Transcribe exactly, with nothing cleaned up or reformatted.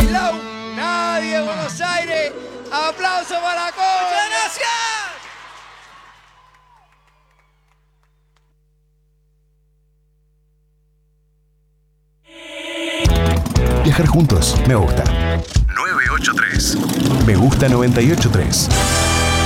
Bailao, nadie en Buenos Aires. Aplauso para la Concha. Gracias. Viajar juntos, me gusta. nueve ocho tres. Me gusta noventa y ocho tres.